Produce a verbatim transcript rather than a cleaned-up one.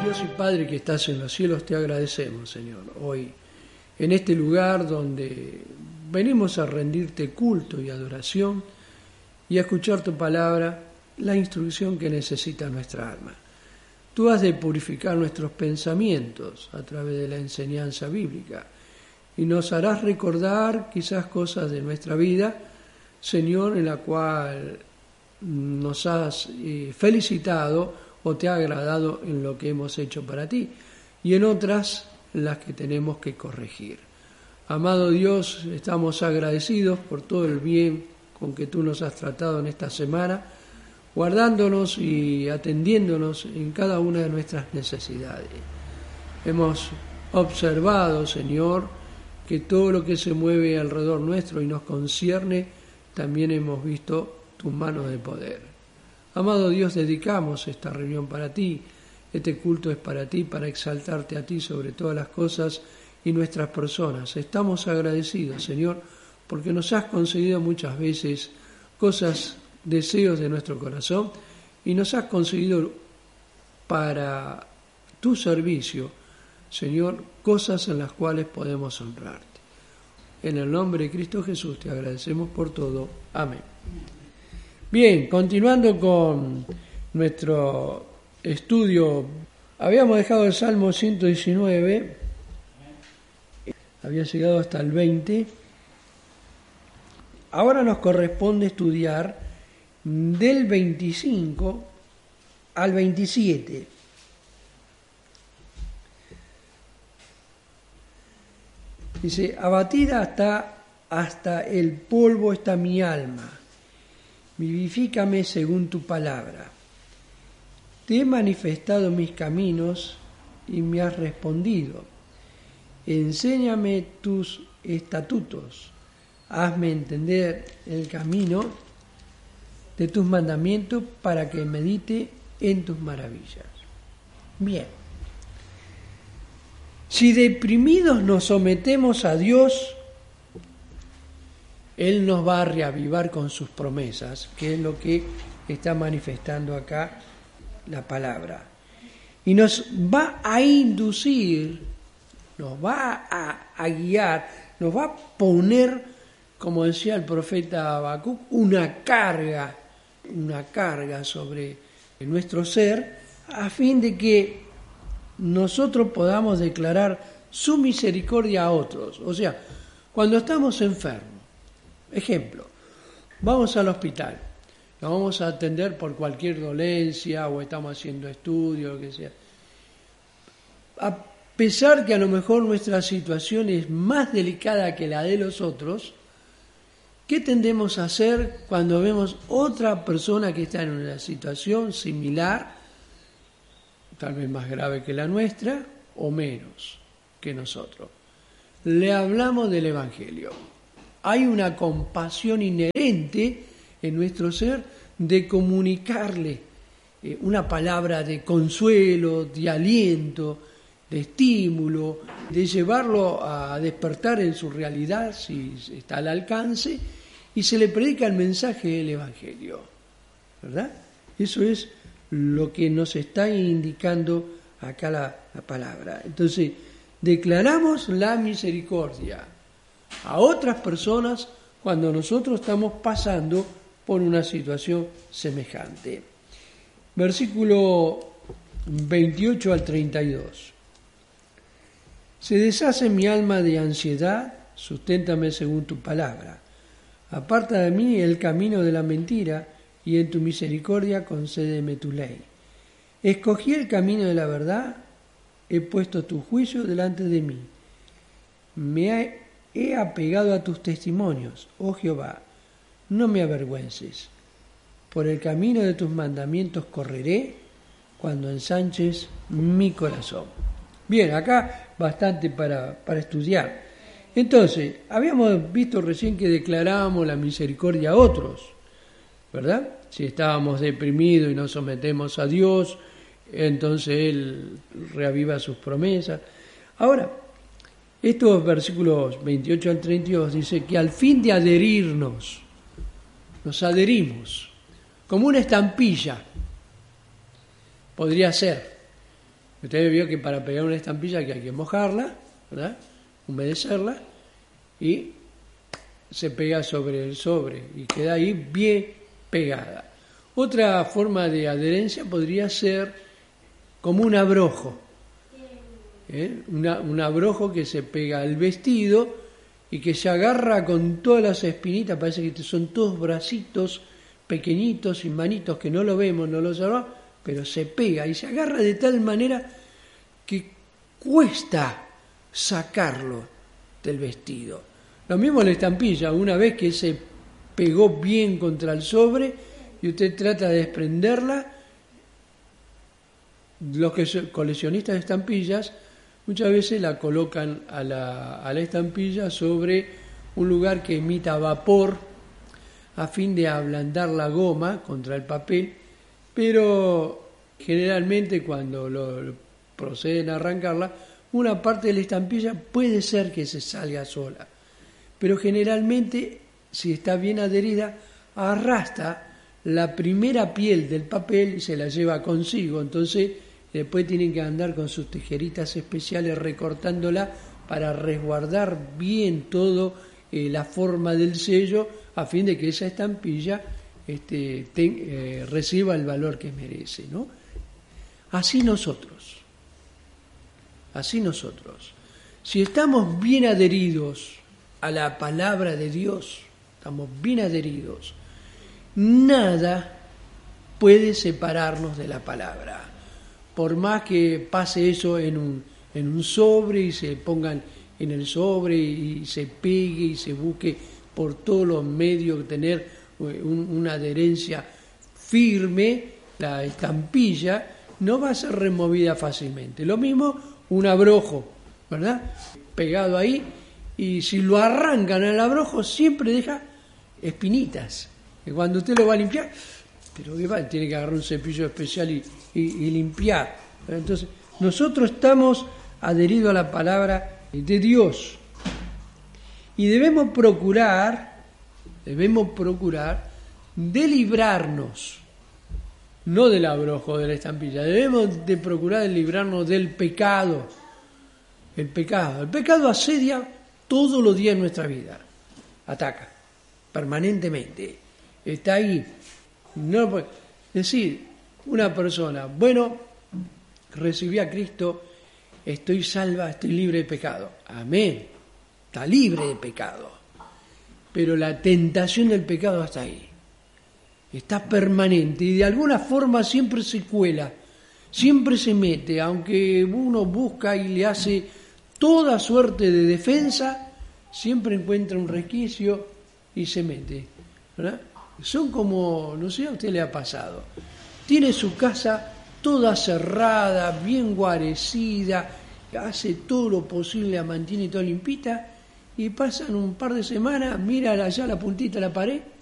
Dios y Padre que estás en los cielos, te agradecemos, Señor, hoy en este lugar donde venimos a rendirte culto y adoración y a escuchar tu palabra, la instrucción que necesita nuestra alma. Tú has de purificar nuestros pensamientos a través de la enseñanza bíblica y nos harás recordar quizás cosas de nuestra vida, Señor, en la cual nos has eh, felicitado o te ha agradado en lo que hemos hecho para ti, y en otras las que tenemos que corregir. Amado Dios, estamos agradecidos por todo el bien con que tú nos has tratado en esta semana, guardándonos y atendiéndonos en cada una de nuestras necesidades. Hemos observado, Señor, que todo lo que se mueve alrededor nuestro y nos concierne, también hemos visto tus manos de poder. Amado Dios, dedicamos esta reunión para ti, este culto es para ti, para exaltarte a ti sobre todas las cosas y nuestras personas. Estamos agradecidos, Señor, porque nos has concedido muchas veces cosas, deseos de nuestro corazón, y nos has concedido para tu servicio, Señor, cosas en las cuales podemos honrarte. En el nombre de Cristo Jesús te agradecemos por todo. Amén. Bien, continuando con nuestro estudio, habíamos dejado el Salmo ciento diecinueve, había llegado hasta el veinte. Ahora nos corresponde estudiar del veinticinco al veintisiete. Dice: abatida hasta, hasta el polvo está mi alma, vivifícame según tu palabra. Te he manifestado mis caminos y me has respondido. Enséñame tus estatutos, hazme entender el camino de tus mandamientos para que medite en tus maravillas. Bien. Si deprimidos nos sometemos a Dios, Él nos va a reavivar con sus promesas, que es lo que está manifestando acá la palabra. Y nos va a inducir, nos va a, a guiar, nos va a poner, como decía el profeta Habacuc, una carga, una carga sobre nuestro ser, a fin de que nosotros podamos declarar su misericordia a otros. O sea, cuando estamos enfermos, ejemplo, vamos al hospital, nos vamos a atender por cualquier dolencia o estamos haciendo estudios, lo que sea. A pesar que a lo mejor nuestra situación es más delicada que la de los otros, ¿qué tendemos a hacer cuando vemos otra persona que está en una situación similar, tal vez más grave que la nuestra o menos que nosotros? Le hablamos del Evangelio. Hay una compasión inherente en nuestro ser de comunicarle eh, una palabra de consuelo, de aliento, de estímulo, de llevarlo a despertar en su realidad si está al alcance, y se le predica el mensaje del Evangelio, ¿verdad? Eso es lo que nos está indicando acá la, la palabra. Entonces, declaramos la misericordia a otras personas cuando nosotros estamos pasando por una situación semejante. Versículo veintiocho al treinta y dos. Se deshace mi alma de ansiedad, susténtame según tu palabra. Aparta de mí el camino de la mentira, y en tu misericordia concédeme tu ley. Escogí el camino de la verdad, he puesto tu juicio delante de mí. Me he, he apegado a tus testimonios, oh Jehová, no me avergüences. Por el camino de tus mandamientos correré cuando ensanches mi corazón. Bien, acá bastante para, para estudiar. Entonces, habíamos visto recién que declarábamos la misericordia a otros, ¿verdad? Si estábamos deprimidos y nos sometemos a Dios, entonces Él reaviva sus promesas. Ahora, estos versículos veintiocho al treinta y dos dice que al fin de adherirnos, nos adherimos, como una estampilla, podría ser. Ustedes vio que para pegar una estampilla que hay que mojarla, ¿verdad? Humedecerla y se pega sobre el sobre y queda ahí bien pegada. Otra forma de adherencia podría ser como un abrojo, ¿eh? Una, un abrojo que se pega al vestido y que se agarra con todas las espinitas, parece que son todos bracitos pequeñitos y manitos que no lo vemos, no lo sabemos, pero se pega y se agarra de tal manera que cuesta sacarlo del vestido. Lo mismo la estampilla, una vez que se pegó bien contra el sobre y usted trata de desprenderla, los que son coleccionistas de estampillas muchas veces la colocan a la, a la estampilla sobre un lugar que emita vapor a fin de ablandar la goma contra el papel, pero generalmente cuando lo, lo proceden a arrancarla, una parte de la estampilla puede ser que se salga sola, pero generalmente, si está bien adherida, arrastra la primera piel del papel y se la lleva consigo. Entonces después tienen que andar con sus tijeritas especiales recortándola para resguardar bien todo eh, la forma del sello, a fin de que esa estampilla este, ten, eh, reciba el valor que merece, ¿no? Así nosotros, así nosotros, si estamos bien adheridos a la palabra de Dios, estamos bien adheridos, nada puede separarnos de la palabra. Por más que pase eso en un, en un sobre y se pongan en el sobre y se pegue y se busque por todos los medios tener un, una adherencia firme, la estampilla no va a ser removida fácilmente. Lo mismo un abrojo, ¿verdad? Pegado ahí, y si lo arrancan al abrojo siempre deja espinitas. Y cuando usted lo va a limpiar, pero ¿qué va? Tiene que agarrar un cepillo especial y, y, y limpiar. Entonces, nosotros estamos adheridos a la palabra de Dios y debemos procurar, debemos procurar de librarnos, no del abrojo de la estampilla, debemos de procurar de librarnos del pecado. El pecado, el pecado asedia todos los días de nuestra vida, ataca permanentemente, está ahí. No puede decir una persona, bueno, recibí a Cristo, estoy salva, estoy libre de pecado. Amén, está libre de pecado. Pero la tentación del pecado está ahí, está permanente y de alguna forma siempre se cuela, siempre se mete, aunque uno busca y le hace toda suerte de defensa, siempre encuentra un resquicio y se mete, ¿verdad? Son como, no sé, a usted le ha pasado, tiene su casa toda cerrada, bien guarecida, hace todo lo posible, la mantiene toda limpita, y pasan un par de semanas, mira allá la puntita de la pared,